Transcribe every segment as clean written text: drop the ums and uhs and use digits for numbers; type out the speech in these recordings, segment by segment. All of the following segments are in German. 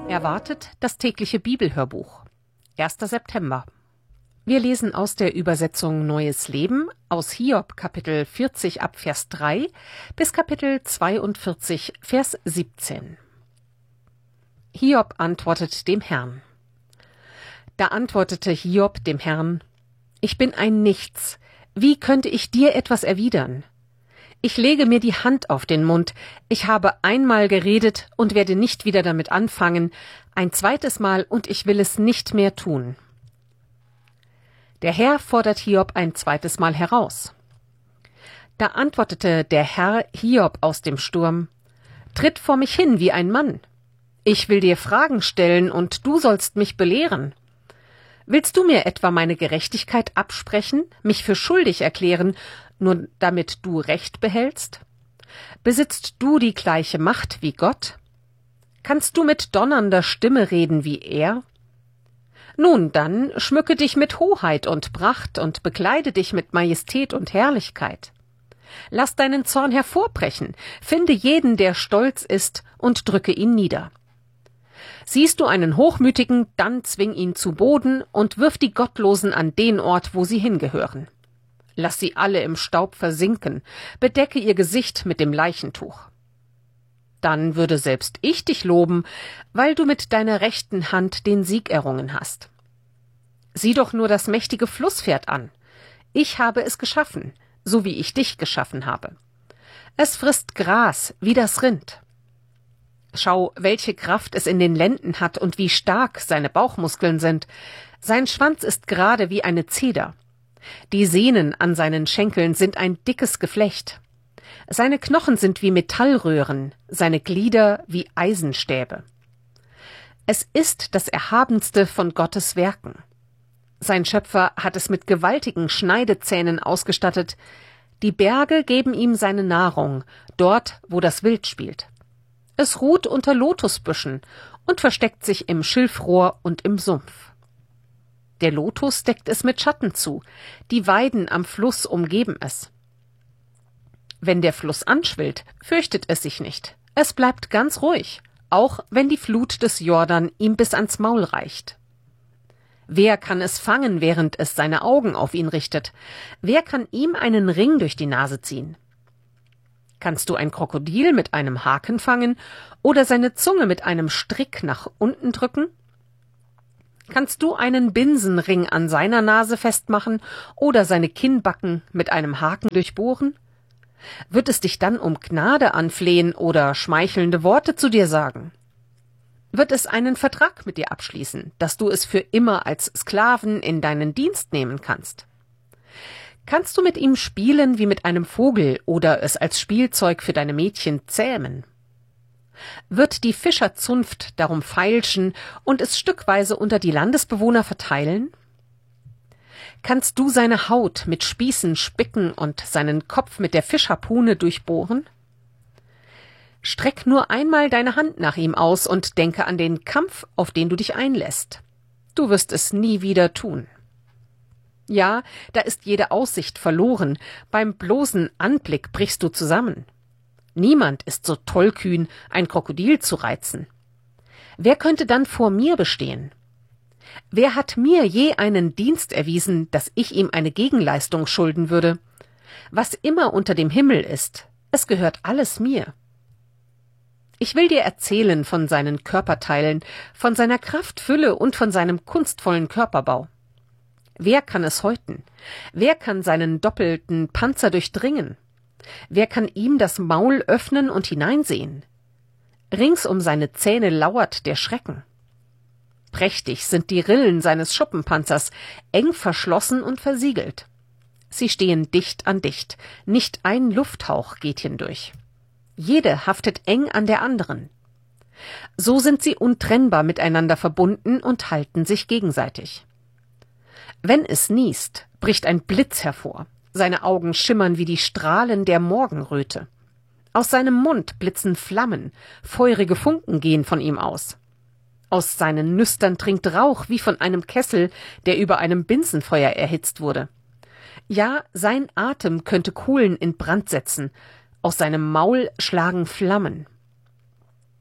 Erwartet das tägliche Bibelhörbuch. 1. September. Wir lesen aus der Übersetzung Neues Leben aus Hiob Kapitel 40 ab Vers 3 bis Kapitel 42 Vers 17. Hiob antwortet dem Herrn. Da antwortete Hiob dem Herrn: Ich bin ein Nichts. Wie könnte ich dir etwas erwidern? Ich lege mir die Hand auf den Mund. Ich habe einmal geredet und werde nicht wieder damit anfangen, ein zweites Mal und ich will es nicht mehr tun. Der Herr fordert Hiob ein zweites Mal heraus. Da antwortete der Herr Hiob aus dem Sturm: Tritt vor mich hin wie ein Mann. Ich will dir Fragen stellen und du sollst mich belehren. Willst du mir etwa meine Gerechtigkeit absprechen, mich für schuldig erklären, nur damit du Recht behältst? Besitzt du die gleiche Macht wie Gott? Kannst du mit donnernder Stimme reden wie er? Nun dann, schmücke dich mit Hoheit und Pracht und bekleide dich mit Majestät und Herrlichkeit. Lass deinen Zorn hervorbrechen, finde jeden, der stolz ist, und drücke ihn nieder. Siehst du einen Hochmütigen, dann zwing ihn zu Boden und wirf die Gottlosen an den Ort, wo sie hingehören. Lass sie alle im Staub versinken, bedecke ihr Gesicht mit dem Leichentuch. Dann würde selbst ich dich loben, weil du mit deiner rechten Hand den Sieg errungen hast. Sieh doch nur das mächtige Flusspferd an. Ich habe es geschaffen, so wie ich dich geschaffen habe. Es frisst Gras wie das Rind. Schau, welche Kraft es in den Lenden hat und wie stark seine Bauchmuskeln sind. Sein Schwanz ist gerade wie eine Zeder. Die Sehnen an seinen Schenkeln sind ein dickes Geflecht. Seine Knochen sind wie Metallröhren, seine Glieder wie Eisenstäbe. Es ist das Erhabenste von Gottes Werken. Sein Schöpfer hat es mit gewaltigen Schneidezähnen ausgestattet. Die Berge geben ihm seine Nahrung, dort, wo das Wild spielt. Es ruht unter Lotusbüschen und versteckt sich im Schilfrohr und im Sumpf. Der Lotus deckt es mit Schatten zu, die Weiden am Fluss umgeben es. Wenn der Fluss anschwillt, fürchtet es sich nicht. Es bleibt ganz ruhig, auch wenn die Flut des Jordan ihm bis ans Maul reicht. Wer kann es fangen, während es seine Augen auf ihn richtet? Wer kann ihm einen Ring durch die Nase ziehen? Kannst du ein Krokodil mit einem Haken fangen oder seine Zunge mit einem Strick nach unten drücken? Kannst du einen Binsenring an seiner Nase festmachen oder seine Kinnbacken mit einem Haken durchbohren? Wird es dich dann um Gnade anflehen oder schmeichelnde Worte zu dir sagen? Wird es einen Vertrag mit dir abschließen, dass du es für immer als Sklaven in deinen Dienst nehmen kannst? Kannst du mit ihm spielen wie mit einem Vogel oder es als Spielzeug für deine Mädchen zähmen? Wird die Fischerzunft darum feilschen und es stückweise unter die Landesbewohner verteilen? Kannst du seine Haut mit Spießen spicken und seinen Kopf mit der Fischharpune durchbohren? Streck nur einmal deine Hand nach ihm aus und denke an den Kampf, auf den du dich einlässt. Du wirst es nie wieder tun. Ja, da ist jede Aussicht verloren. Beim bloßen Anblick brichst du zusammen. Niemand ist so tollkühn, ein Krokodil zu reizen. Wer könnte dann vor mir bestehen? Wer hat mir je einen Dienst erwiesen, dass ich ihm eine Gegenleistung schulden würde? Was immer unter dem Himmel ist, es gehört alles mir. Ich will dir erzählen von seinen Körperteilen, von seiner Kraftfülle und von seinem kunstvollen Körperbau. Wer kann es häuten? Wer kann seinen doppelten Panzer durchdringen? Wer kann ihm das Maul öffnen und hineinsehen? Rings um seine Zähne lauert der Schrecken. Prächtig sind die Rillen seines Schuppenpanzers, eng verschlossen und versiegelt. Sie stehen dicht an dicht, nicht ein Lufthauch geht hindurch. Jede haftet eng an der anderen. So sind sie untrennbar miteinander verbunden und halten sich gegenseitig. Wenn es niest, bricht ein Blitz hervor. Seine Augen schimmern wie die Strahlen der Morgenröte. Aus seinem Mund blitzen Flammen, feurige Funken gehen von ihm aus. Aus seinen Nüstern dringt Rauch wie von einem Kessel, der über einem Binsenfeuer erhitzt wurde. Ja, sein Atem könnte Kohlen in Brand setzen, aus seinem Maul schlagen Flammen.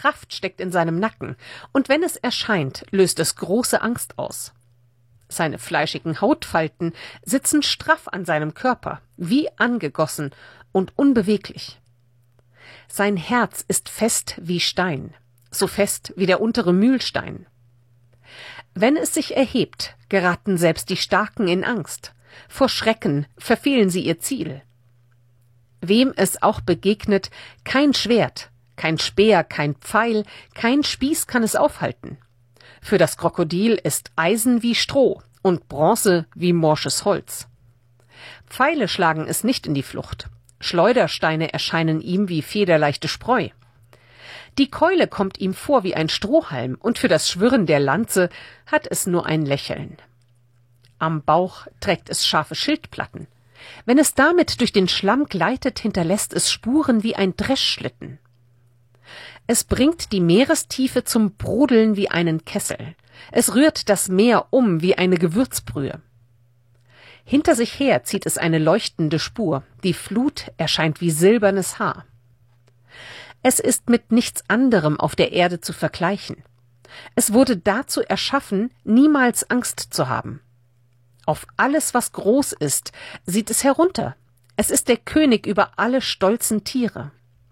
Kraft steckt in seinem Nacken, und wenn es erscheint, löst es große Angst aus. Seine fleischigen Hautfalten sitzen straff an seinem Körper, wie angegossen und unbeweglich. Sein Herz ist fest wie Stein, so fest wie der untere Mühlstein. Wenn es sich erhebt, geraten selbst die Starken in Angst. Vor Schrecken verfehlen sie ihr Ziel. Wem es auch begegnet, kein Schwert, kein Speer, kein Pfeil, kein Spieß kann es aufhalten. Für das Krokodil ist Eisen wie Stroh und Bronze wie morsches Holz. Pfeile schlagen es nicht in die Flucht. Schleudersteine erscheinen ihm wie federleichte Spreu. Die Keule kommt ihm vor wie ein Strohhalm, und für das Schwirren der Lanze hat es nur ein Lächeln. Am Bauch trägt es scharfe Schildplatten. Wenn es damit durch den Schlamm gleitet, hinterlässt es Spuren wie ein Dreschschlitten. Es bringt die Meerestiefe zum Brodeln wie einen Kessel. Es rührt das Meer um wie eine Gewürzbrühe. Hinter sich her zieht es eine leuchtende Spur. Die Flut erscheint wie silbernes Haar. Es ist mit nichts anderem auf der Erde zu vergleichen. Es wurde dazu erschaffen, niemals Angst zu haben. Auf alles, was groß ist, sieht es herunter. Es ist der König über alle stolzen Tiere.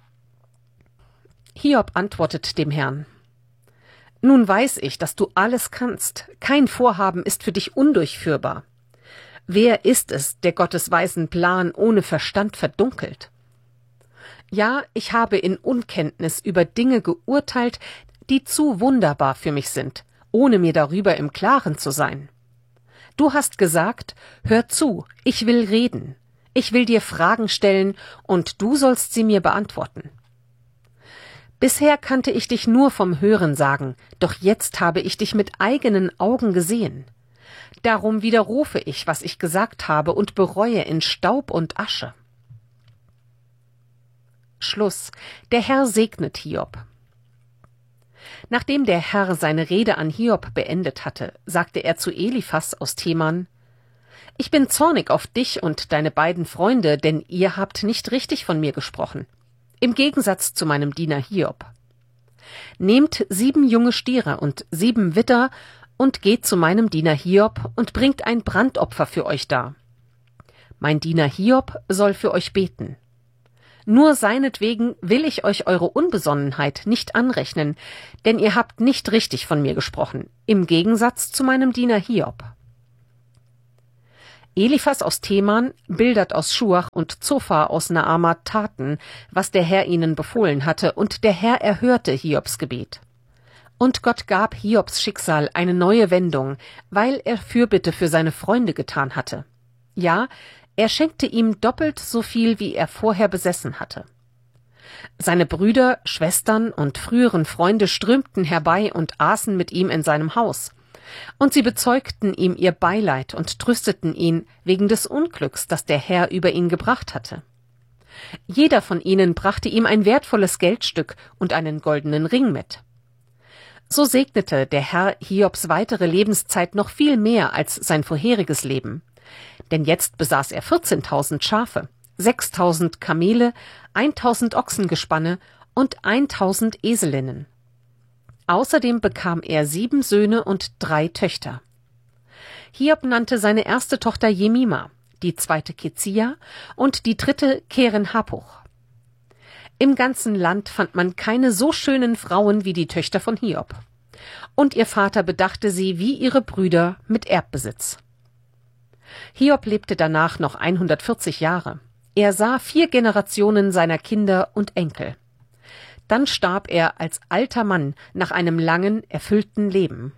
Hiob antwortet dem Herrn: Nun weiß ich, dass du alles kannst. Kein Vorhaben ist für dich undurchführbar. Wer ist es, der Gottes weisen Plan ohne Verstand verdunkelt? Ja, ich habe in Unkenntnis über Dinge geurteilt, die zu wunderbar für mich sind, ohne mir darüber im Klaren zu sein. Du hast gesagt, hör zu, ich will reden. Ich will dir Fragen stellen, und du sollst sie mir beantworten. Bisher kannte ich dich nur vom Hörensagen, doch jetzt habe ich dich mit eigenen Augen gesehen. Darum widerrufe ich, was ich gesagt habe, und bereue in Staub und Asche. Schluss. Der Herr segnet Hiob. Nachdem der Herr seine Rede an Hiob beendet hatte, sagte er zu Eliphas aus Teman: Ich bin zornig auf dich und deine beiden Freunde, denn ihr habt nicht richtig von mir gesprochen, im Gegensatz zu meinem Diener Hiob. Nehmt 7 junge Stiere und 7 Widder und geht zu meinem Diener Hiob und bringt ein Brandopfer für euch dar. Mein Diener Hiob soll für euch beten. Nur seinetwegen will ich euch eure Unbesonnenheit nicht anrechnen, denn ihr habt nicht richtig von mir gesprochen, im Gegensatz zu meinem Diener Hiob. Eliphas aus Teman, Bildad aus Schuach und Zophar aus Naama taten, was der Herr ihnen befohlen hatte, und der Herr erhörte Hiobs Gebet. Und Gott gab Hiobs Schicksal eine neue Wendung, weil er Fürbitte für seine Freunde getan hatte. Ja, er schenkte ihm doppelt so viel, wie er vorher besessen hatte. Seine Brüder, Schwestern und früheren Freunde strömten herbei und aßen mit ihm in seinem Haus. Und sie bezeugten ihm ihr Beileid und trösteten ihn wegen des Unglücks, das der Herr über ihn gebracht hatte. Jeder von ihnen brachte ihm ein wertvolles Geldstück und einen goldenen Ring mit. So segnete der Herr Hiobs weitere Lebenszeit noch viel mehr als sein vorheriges Leben. Denn jetzt besaß er 14.000 Schafe, 6.000 Kamele, 1.000 Ochsengespanne und 1.000 Eselinnen. Außerdem bekam er 7 Söhne und 3 Töchter. Hiob nannte seine erste Tochter Jemima, die zweite Kezia und die dritte Keren-Happuch. Im ganzen Land fand man keine so schönen Frauen wie die Töchter von Hiob. Und ihr Vater bedachte sie wie ihre Brüder mit Erbbesitz. Hiob lebte danach noch 140 Jahre. Er sah 4 Generationen seiner Kinder und Enkel. Dann starb er als alter Mann nach einem langen, erfüllten Leben.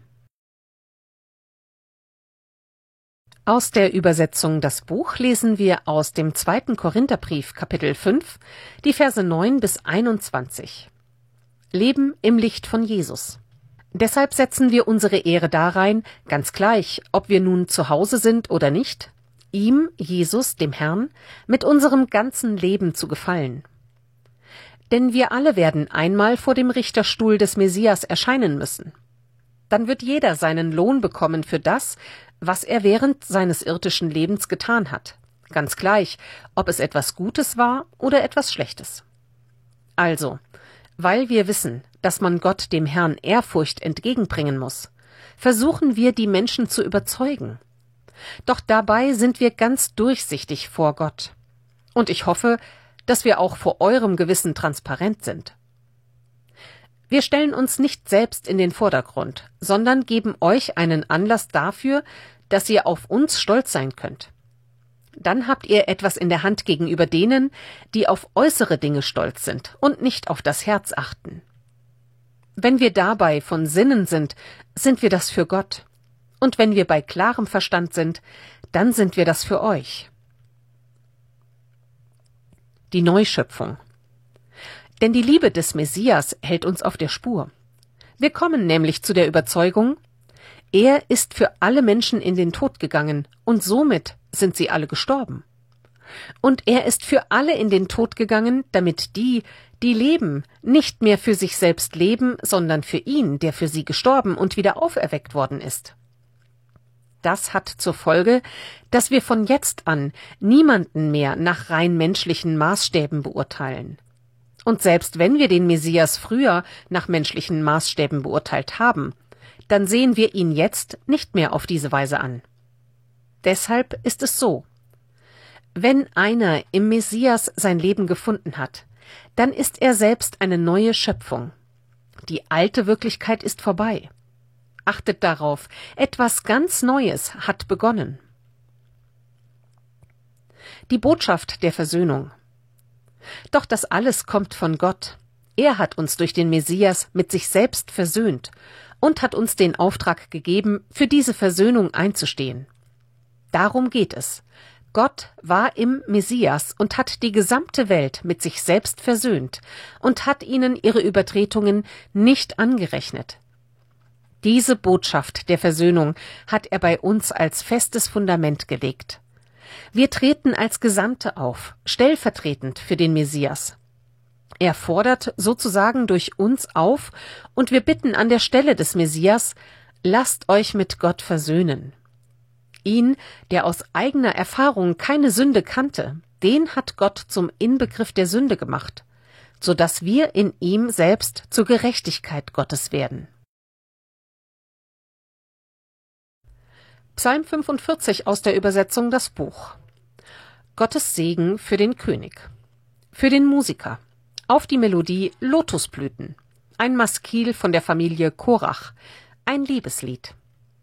Aus der Übersetzung Das Buch lesen wir aus dem 2. Korintherbrief, Kapitel 5, die Verse 9 bis 21. Leben im Licht von Jesus. Deshalb setzen wir unsere Ehre darein, ganz gleich, ob wir nun zu Hause sind oder nicht, ihm, Jesus, dem Herrn, mit unserem ganzen Leben zu gefallen. Denn wir alle werden einmal vor dem Richterstuhl des Messias erscheinen müssen. Dann wird jeder seinen Lohn bekommen für das, was er während seines irdischen Lebens getan hat, ganz gleich, ob es etwas Gutes war oder etwas Schlechtes. Also, Weil wir wissen, dass man Gott dem Herrn Ehrfurcht entgegenbringen muss, versuchen wir, die Menschen zu überzeugen. Doch dabei sind wir ganz durchsichtig vor Gott. Und ich hoffe, dass wir auch vor eurem Gewissen transparent sind. Wir stellen uns nicht selbst in den Vordergrund, sondern geben euch einen Anlass dafür, dass ihr auf uns stolz sein könnt. Dann habt ihr etwas in der Hand gegenüber denen, die auf äußere Dinge stolz sind und nicht auf das Herz achten. Wenn wir dabei von Sinnen sind, sind wir das für Gott. Und wenn wir bei klarem Verstand sind, dann sind wir das für euch. Die Neuschöpfung. Denn die Liebe des Messias hält uns auf der Spur. Wir kommen nämlich zu der Überzeugung, er ist für alle Menschen in den Tod gegangen und somit sind sie alle gestorben. Und er ist für alle in den Tod gegangen, damit die, die leben, nicht mehr für sich selbst leben, sondern für ihn, der für sie gestorben und wieder auferweckt worden ist. Das hat zur Folge, dass wir von jetzt an niemanden mehr nach rein menschlichen Maßstäben beurteilen. Und selbst wenn wir den Messias früher nach menschlichen Maßstäben beurteilt haben, dann sehen wir ihn jetzt nicht mehr auf diese Weise an. Deshalb ist es so: Wenn einer im Messias sein Leben gefunden hat, dann ist er selbst eine neue Schöpfung. Die alte Wirklichkeit ist vorbei. Achtet darauf, etwas ganz Neues hat begonnen. Die Botschaft der Versöhnung. Doch das alles kommt von Gott. Er hat uns durch den Messias mit sich selbst versöhnt und hat uns den Auftrag gegeben, für diese Versöhnung einzustehen. Darum geht es. Gott war im Messias und hat die gesamte Welt mit sich selbst versöhnt und hat ihnen ihre Übertretungen nicht angerechnet. Diese Botschaft der Versöhnung hat er bei uns als festes Fundament gelegt. Wir treten als Gesandte auf, stellvertretend für den Messias. Er fordert sozusagen durch uns auf und wir bitten an der Stelle des Messias: Lasst euch mit Gott versöhnen. Ihn, der aus eigener Erfahrung keine Sünde kannte, den hat Gott zum Inbegriff der Sünde gemacht, sodass wir in ihm selbst zur Gerechtigkeit Gottes werden. Psalm 45 aus der Übersetzung Das Buch. Gottes Segen für den König. Für den Musiker. Auf die Melodie Lotusblüten. Ein Maskil von der Familie Korach. Ein Liebeslied.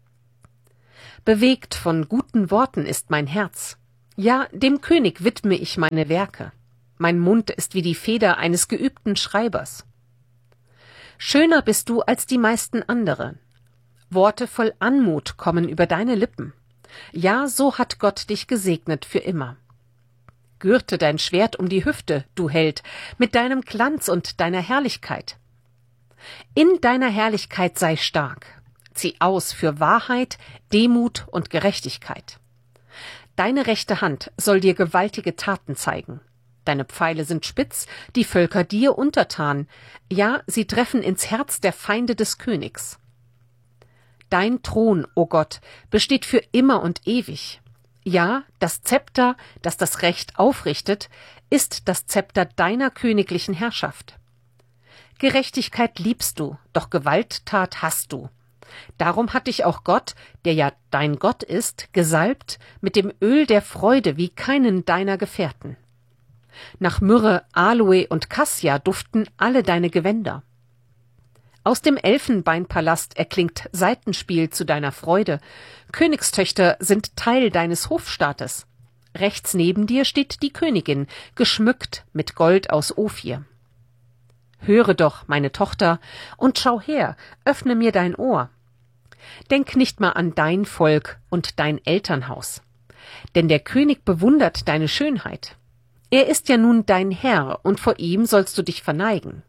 Bewegt von guten Worten ist mein Herz. Ja, dem König widme ich meine Werke. Mein Mund ist wie die Feder eines geübten Schreibers. Schöner bist du als die meisten anderen. Worte voll Anmut kommen über deine Lippen. Ja, so hat Gott dich gesegnet für immer. Gürte dein Schwert um die Hüfte, du Held, mit deinem Glanz und deiner Herrlichkeit. In deiner Herrlichkeit sei stark. Zieh aus für Wahrheit, Demut und Gerechtigkeit. Deine rechte Hand soll dir gewaltige Taten zeigen. Deine Pfeile sind spitz, die Völker dir untertan. Ja, sie treffen ins Herz der Feinde des Königs. Dein Thron, o Gott, besteht für immer und ewig. Ja, das Zepter, das das Recht aufrichtet, ist das Zepter deiner königlichen Herrschaft. Gerechtigkeit liebst du, doch Gewalttat hasst du. Darum hat dich auch Gott, der ja dein Gott ist, gesalbt mit dem Öl der Freude wie keinen deiner Gefährten. Nach Myrrhe, Aloe und Kassia duften alle deine Gewänder. Aus dem Elfenbeinpalast erklingt Saitenspiel zu deiner Freude. Königstöchter sind Teil deines Hofstaates. Rechts neben dir steht die Königin, geschmückt mit Gold aus Ophir. Höre doch, meine Tochter, und schau her, öffne mir dein Ohr. Denk nicht mal an dein Volk und dein Elternhaus. Denn der König bewundert deine Schönheit. Er ist ja nun dein Herr, und vor ihm sollst du dich verneigen.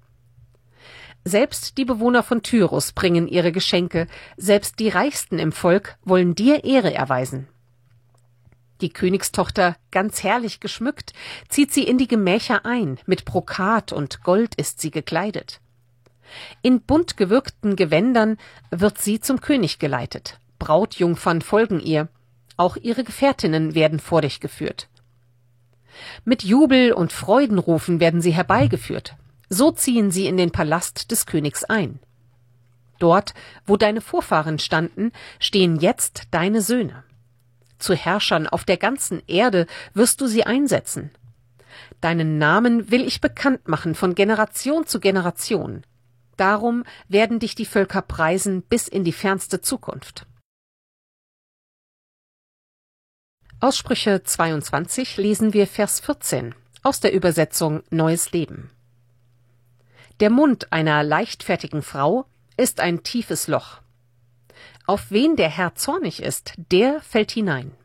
Selbst die Bewohner von Tyrus bringen ihre Geschenke, selbst die Reichsten im Volk wollen dir Ehre erweisen. Die Königstochter, ganz herrlich geschmückt, zieht sie in die Gemächer ein, mit Brokat und Gold ist sie gekleidet. In bunt gewirkten Gewändern wird sie zum König geleitet, Brautjungfern folgen ihr, auch ihre Gefährtinnen werden vor dich geführt. Mit Jubel und Freudenrufen werden sie herbeigeführt. So ziehen sie in den Palast des Königs ein. Dort, wo deine Vorfahren standen, stehen jetzt deine Söhne. Zu Herrschern auf der ganzen Erde wirst du sie einsetzen. Deinen Namen will ich bekannt machen von Generation zu Generation. Darum werden dich die Völker preisen bis in die fernste Zukunft. Aus Sprüche 22 lesen wir Vers 14 aus der Übersetzung Neues Leben. Der Mund einer leichtfertigen Frau ist ein tiefes Loch. Auf wen der Herr zornig ist, der fällt hinein.